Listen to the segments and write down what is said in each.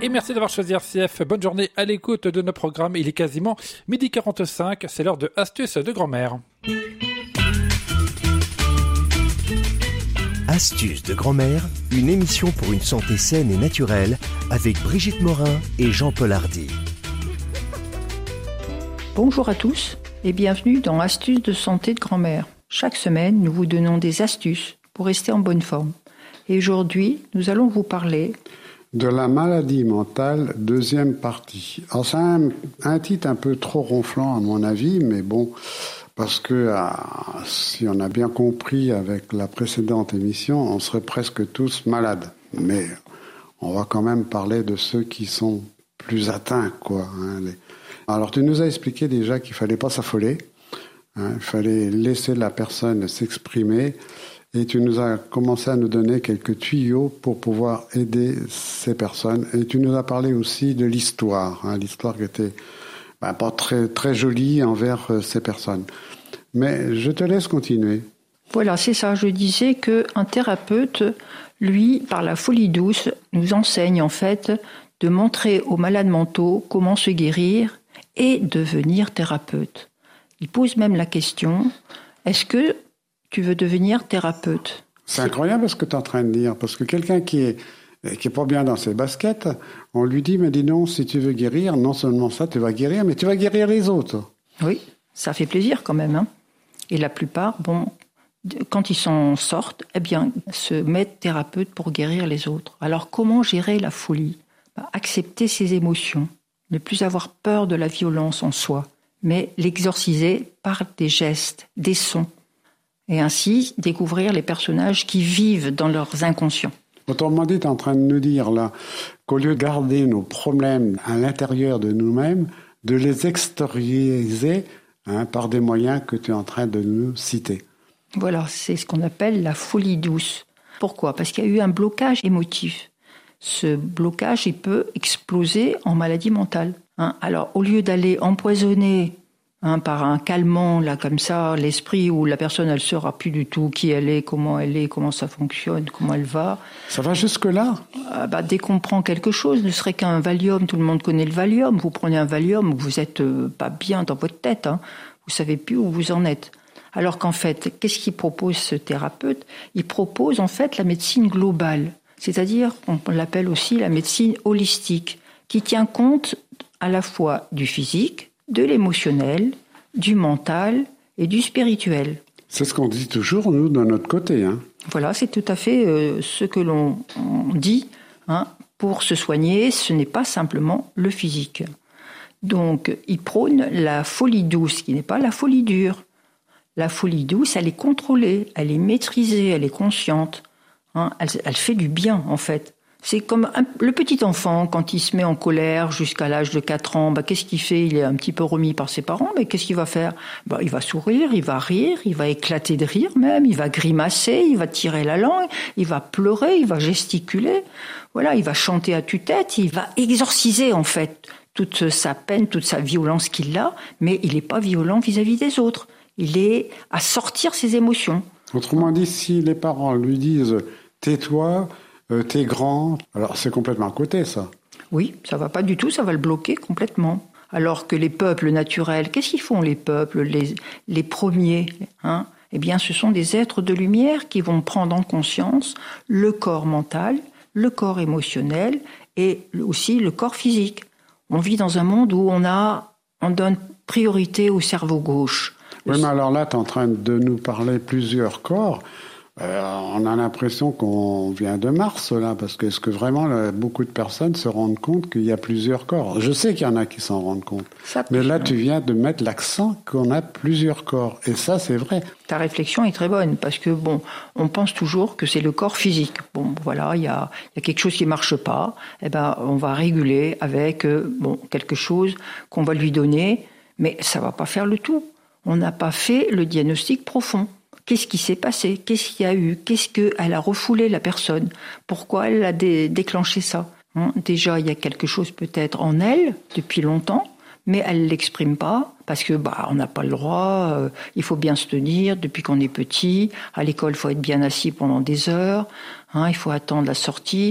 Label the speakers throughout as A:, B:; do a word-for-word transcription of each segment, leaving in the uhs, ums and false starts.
A: Et merci d'avoir choisi R C F. Bonne journée à l'écoute de nos programmes. Il est quasiment midi quarante-cinq. C'est l'heure de Astuces de grand-mère.
B: Astuces de grand-mère, une émission pour une santé saine et naturelle avec Brigitte Morin et Jean-Paul Hardy.
C: Bonjour à tous et bienvenue dans Astuces de santé de grand-mère. Chaque semaine, nous vous donnons des astuces pour rester en bonne forme. Et aujourd'hui, nous allons vous parler
D: de la maladie mentale, deuxième partie. Alors c'est un, un titre un peu trop ronflant à mon avis, mais bon, parce que ah, si on a bien compris avec la précédente émission, on serait presque tous malades. Mais on va quand même parler de ceux qui sont plus atteints, quoi. Hein, les... Alors tu nous as expliqué déjà qu'il fallait pas s'affoler, hein, il fallait laisser la personne s'exprimer. Et tu nous as commencé à nous donner quelques tuyaux pour pouvoir aider ces personnes. Et tu nous as parlé aussi de l'histoire, hein, l'histoire qui était bah, pas très, très jolie envers euh, ces personnes. Mais je te laisse continuer.
C: Voilà, c'est ça. Je disais qu'un thérapeute, lui, par la folie douce, nous enseigne en fait de montrer aux malades mentaux comment se guérir et devenir thérapeute. Il pose même la question, est-ce que tu veux devenir thérapeute?
D: C'est incroyable ce que tu es en train de dire, parce que quelqu'un qui est, qui est pas bien dans ses baskets, on lui dit, mais dis non, si tu veux guérir, non seulement ça, tu vas guérir, mais tu vas guérir les autres.
C: Oui, ça fait plaisir quand même. Hein. Et la plupart, bon, quand ils s'en sortent, eh bien, se mettent thérapeute pour guérir les autres. Alors comment gérer la folie? Bah, accepter ses émotions, ne plus avoir peur de la violence en soi, mais l'exorciser par des gestes, des sons. Et ainsi découvrir les personnages qui vivent dans leurs inconscients.
D: Autrement dit, tu es en train de nous dire là qu'au lieu de garder nos problèmes à l'intérieur de nous-mêmes, de les extérioriser hein, par des moyens que tu es en train de nous citer.
C: Voilà, c'est ce qu'on appelle la folie douce. Pourquoi? Parce qu'il y a eu un blocage émotif. Ce blocage, il peut exploser en maladie mentale. Hein. Alors, au lieu d'aller empoisonner Hein, par un calmant, là, comme ça, l'esprit où la personne, elle ne saura plus du tout qui elle est, comment elle est, comment ça fonctionne, comment elle va.
D: Ça va jusque-là?
C: euh, bah, Dès qu'on prend quelque chose, ne serait qu'un Valium, tout le monde connaît le Valium. Vous prenez un Valium, vous n'êtes euh, pas bien dans votre tête. Hein. Vous ne savez plus où vous en êtes. Alors qu'en fait, qu'est-ce qu'il propose ce thérapeute? Il propose en fait la médecine globale. C'est-à-dire, on l'appelle aussi la médecine holistique, qui tient compte à la fois du physique, de l'émotionnel, du mental et du spirituel.
D: C'est ce qu'on dit toujours, nous, de notre côté. Hein.
C: Voilà, c'est tout à fait euh, ce que l'on dit. Hein. Pour se soigner, ce n'est pas simplement le physique. Donc, il prône la folie douce, qui n'est pas la folie dure. La folie douce, elle est contrôlée, elle est maîtrisée, elle est consciente. Hein. Elle, elle fait du bien, en fait. C'est comme un, le petit enfant, quand il se met en colère jusqu'à l'âge de quatre ans, bah, qu'est-ce qu'il fait? Il est un petit peu remis par ses parents, mais qu'est-ce qu'il va faire? Bah, il va sourire, il va rire, il va éclater de rire même, il va grimacer, il va tirer la langue, il va pleurer, il va gesticuler. Voilà, il va chanter à tue-tête, il va exorciser en fait toute sa peine, toute sa violence qu'il a, mais il n'est pas violent vis-à-vis des autres. Il est à sortir ses émotions.
D: Autrement dit, si les parents lui disent « tais-toi », Euh, t'es grand, alors c'est complètement à côté, ça.
C: Oui, ça va pas du tout, ça va le bloquer complètement. Alors que les peuples naturels, qu'est-ce qu'ils font les peuples, les, les premiers hein? Eh bien, ce sont des êtres de lumière qui vont prendre en conscience le corps mental, le corps émotionnel et aussi le corps physique. On vit dans un monde où on a, on donne priorité au cerveau gauche.
D: Oui, mais alors là, tu es en train de nous parler plusieurs corps. Euh, on a l'impression qu'on vient de Mars, là, parce que est-ce que vraiment là, beaucoup de personnes se rendent compte qu'il y a plusieurs corps? Je sais qu'il y en a qui s'en rendent compte. Ça, mais là, tu viens de mettre l'accent qu'on a plusieurs corps. Et ça, c'est vrai.
C: Ta réflexion est très bonne, parce que, bon, on pense toujours que c'est le corps physique. Bon, voilà, il y a, y a quelque chose qui marche pas. Eh ben, on va réguler avec, euh, bon, quelque chose qu'on va lui donner, mais ça va pas faire le tout. On n'a pas fait le diagnostic profond. Qu'est-ce qui s'est passé? Qu'est-ce qu'il y a eu? Qu'est-ce qu'elle a refoulé la personne? Pourquoi elle a dé- déclenché ça? Hein, déjà, il y a quelque chose peut-être en elle depuis longtemps, mais elle l'exprime pas parce que bah on n'a pas le droit. Euh, il faut bien se tenir depuis qu'on est petit. À l'école, il faut être bien assis pendant des heures. Hein, il faut attendre la sortie.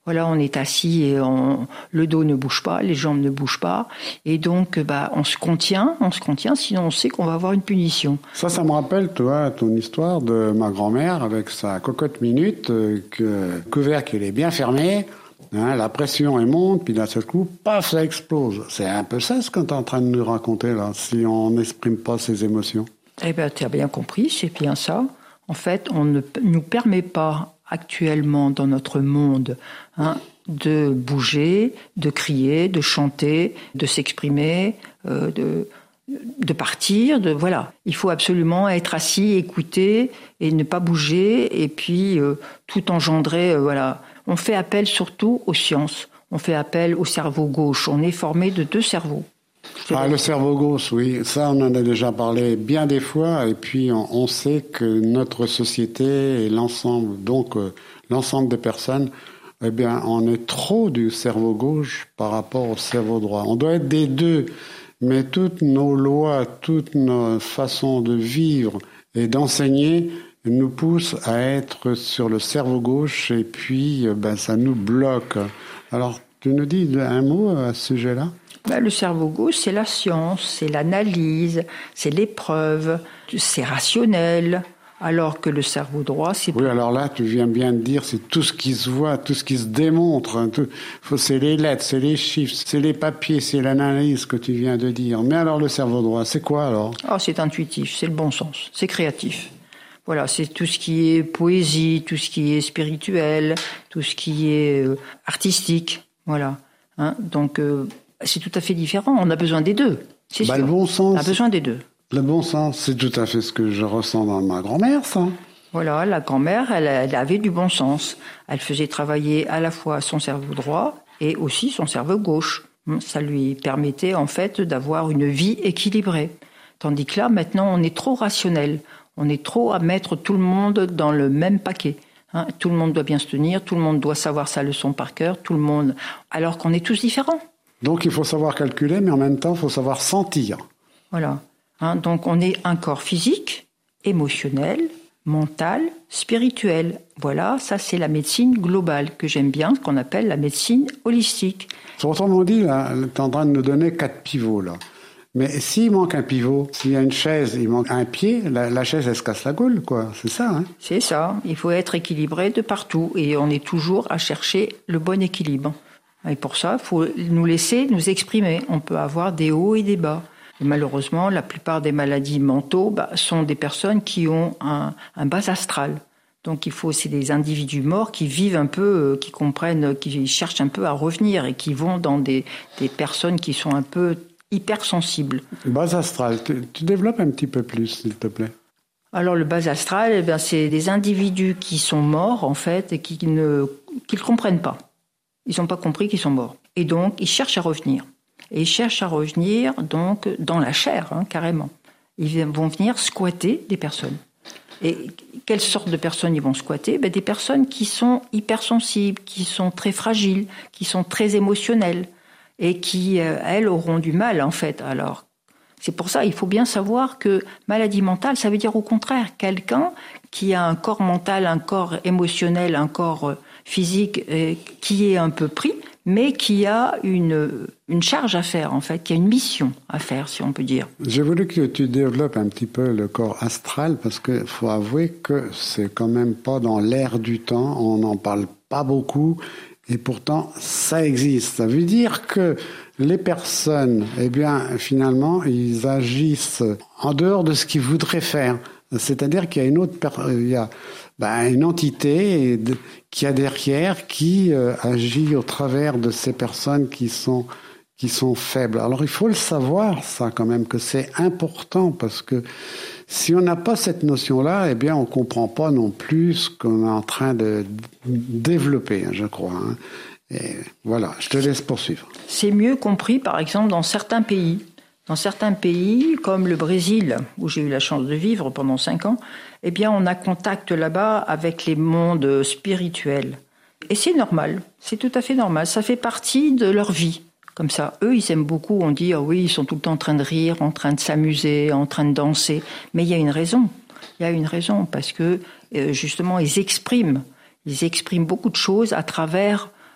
C: Voilà, on est assis et on, le dos ne bouge pas, les jambes ne bougent pas. Et donc, bah, on se contient, on se contient, sinon on sait qu'on va avoir une punition.
D: Ça, ça me rappelle, toi, ton histoire de ma grand-mère avec sa cocotte minute, euh, que le couvercle, il est bien fermé, hein, la pression, elle monte, puis d'un seul coup, paf, ça explose. C'est un peu ça ce que tu es en train de nous raconter, là, si on n'exprime pas ses émotions.
C: Eh bien, tu as bien compris, c'est bien ça. En fait, on ne nous permet pas actuellement dans notre monde, hein, de bouger, de crier, de chanter, de s'exprimer, euh, de, de partir, de voilà. Il faut absolument être assis, écouter et ne pas bouger et puis euh, tout engendrer. Euh, voilà. On fait appel surtout aux sciences. On fait appel au cerveau gauche. On est formé de deux cerveaux.
D: Ah, le cerveau gauche, oui, ça on en a déjà parlé bien des fois, et puis on, on sait que notre société et l'ensemble, donc euh, l'ensemble des personnes, eh bien, on est trop du cerveau gauche par rapport au cerveau droit. On doit être des deux, mais toutes nos lois, toutes nos façons de vivre et d'enseigner nous poussent à être sur le cerveau gauche, et puis ben, ça nous bloque. Alors, tu nous dis un mot à ce sujet-là ?
C: Ben, le cerveau gauche, c'est la science, c'est l'analyse, c'est l'épreuve, c'est rationnel, alors que le cerveau droit, c'est...
D: Oui, alors là, tu viens bien de dire, c'est tout ce qui se voit, tout ce qui se démontre. Hein, tout, c'est les lettres, c'est les chiffres, c'est les papiers, c'est l'analyse que tu viens de dire. Mais alors le cerveau droit, c'est quoi alors ?
C: Oh, c'est intuitif, c'est le bon sens, c'est créatif. Voilà, c'est tout ce qui est poésie, tout ce qui est spirituel, tout ce qui est euh, artistique, voilà. Hein, donc... Euh, c'est tout à fait différent. On a besoin des deux. C'est
D: bah,
C: sûr.
D: Le bon sens.
C: On a besoin des deux.
D: Le bon sens, c'est tout à fait ce que je ressens dans ma grand-mère, ça.
C: Voilà, la grand-mère, elle, elle avait du bon sens. Elle faisait travailler à la fois son cerveau droit et aussi son cerveau gauche. Ça lui permettait, en fait, d'avoir une vie équilibrée. Tandis que là, maintenant, on est trop rationnel. On est trop à mettre tout le monde dans le même paquet. Hein, tout le monde doit bien se tenir, tout le monde doit savoir sa leçon par cœur, tout le monde... Alors qu'on est tous différents.
D: Donc il faut savoir calculer, mais en même temps, il faut savoir sentir.
C: Voilà. Hein, donc on est un corps physique, émotionnel, mental, spirituel. Voilà, ça c'est la médecine globale que j'aime bien, ce qu'on appelle la médecine holistique.
D: Autrement dit, là, tu es en train de nous donner quatre pivots, là. Mais s'il manque un pivot, s'il y a une chaise, il manque un pied, la, la chaise, elle se casse la gueule, quoi. C'est ça, hein ?
C: C'est ça. Il faut être équilibré de partout. Et on est toujours à chercher le bon équilibre. Et pour ça, il faut nous laisser nous exprimer. On peut avoir des hauts et des bas. Et malheureusement, la plupart des maladies mentaux bah, sont des personnes qui ont un, un bas astral. Donc il faut, c'est des individus morts qui vivent un peu, qui comprennent, qui cherchent un peu à revenir et qui vont dans des, des personnes qui sont un peu hypersensibles.
D: Bas astral, tu, tu développes un petit peu plus, s'il te plaît.
C: Alors le bas astral, eh bien, c'est des individus qui sont morts en fait et qui ne qui ne comprennent pas. Ils n'ont pas compris qu'ils sont morts. Et donc, ils cherchent à revenir. Et ils cherchent à revenir, donc, dans la chair, hein, carrément. Ils vont venir squatter des personnes. Et quelle sorte de personnes ils vont squatter ? Ben, des personnes qui sont hypersensibles, qui sont très fragiles, qui sont très émotionnelles, et qui, euh, elles, auront du mal, en fait. Alors, c'est pour ça, il faut bien savoir que maladie mentale, ça veut dire au contraire, quelqu'un qui a un corps mental, un corps émotionnel, un corps... Euh, physique euh, qui est un peu pris, mais qui a une, une charge à faire, en fait, qui a une mission à faire, si on peut dire.
D: J'ai voulu que tu développes un petit peu le corps astral, parce qu'il faut avouer que c'est quand même pas dans l'air du temps, on n'en parle pas beaucoup, et pourtant, ça existe. Ça veut dire que les personnes, eh bien, finalement, ils agissent en dehors de ce qu'ils voudraient faire. C'est-à-dire qu'il y a une autre personne, il y a ben, une entité qui a derrière, qui euh, agit au travers de ces personnes qui sont qui sont faibles. Alors il faut le savoir, ça quand même, que c'est important, parce que si on n'a pas cette notion-là, eh bien on comprend pas non plus ce qu'on est en train de développer, je crois. Hein. Et voilà, je te laisse poursuivre.
C: C'est mieux compris, par exemple, dans certains pays. Dans certains pays, comme le Brésil, où j'ai eu la chance de vivre pendant cinq ans, eh bien, on a contact là-bas avec les mondes spirituels. Et c'est normal, c'est tout à fait normal. Ça fait partie de leur vie. Comme ça, eux, ils aiment beaucoup. On dit, ah oui, ils sont tout le temps en train de rire, en train de s'amuser, en train de danser. Mais il y a une raison. Il y a une raison, parce que, justement, ils expriment. Ils expriment beaucoup de choses à travers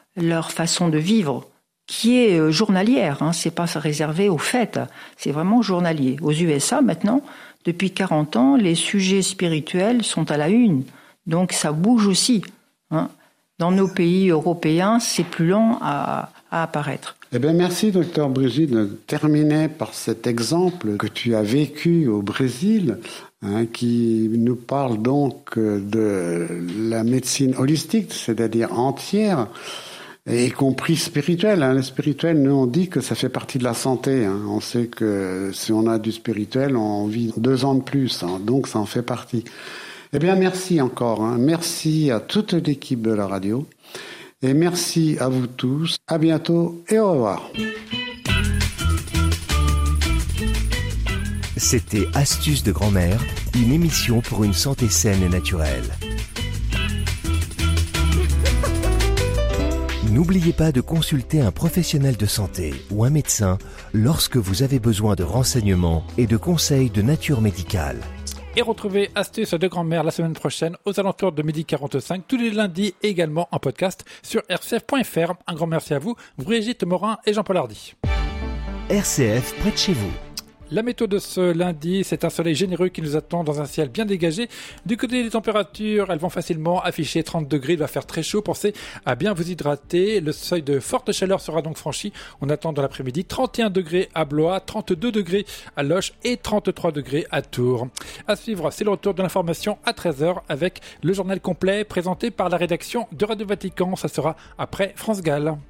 C: leur façon de vivre, qui est journalière, hein, c'est pas réservé aux fêtes, c'est vraiment journalier. Aux U S A, maintenant, depuis quarante ans, les sujets spirituels sont à la une, donc ça bouge aussi. Hein. Dans nos pays européens, c'est plus lent à, à apparaître.
D: Eh bien, merci, docteur Brigitte, de terminer par cet exemple que tu as vécu au Brésil, hein, qui nous parle donc de la médecine holistique, c'est-à-dire entière, y compris spirituelle. Hein. Le spirituel, nous, on dit que ça fait partie de la santé. Hein. On sait que si on a du spirituel, on vit deux ans de plus, hein, donc ça en fait partie. Eh bien, merci encore. Hein. Merci à toute l'équipe de la radio. Et merci à vous tous. À bientôt et au revoir.
B: C'était Astuces de grand-mère, une émission pour une santé saine et naturelle. N'oubliez pas de consulter un professionnel de santé ou un médecin lorsque vous avez besoin de renseignements et de conseils de nature médicale.
A: Et retrouvez Astuces de grand-mère la semaine prochaine aux alentours de midi quarante-cinq, tous les lundis également en podcast sur r c f point f r. Un grand merci à vous, Brigitte Morin et Jean-Paul Hardy.
B: R C F près de chez vous.
A: La météo de ce lundi, c'est un soleil généreux qui nous attend dans un ciel bien dégagé. Du côté des températures, elles vont facilement afficher trente degrés. Il va faire très chaud. Pensez à bien vous hydrater. Le seuil de forte chaleur sera donc franchi. On attend dans l'après-midi trente et un degrés à Blois, trente-deux degrés à Loches et trente-trois degrés à Tours. À suivre, c'est le retour de l'information à treize heures avec le journal complet présenté par la rédaction de Radio Vatican. Ça sera après France Gall.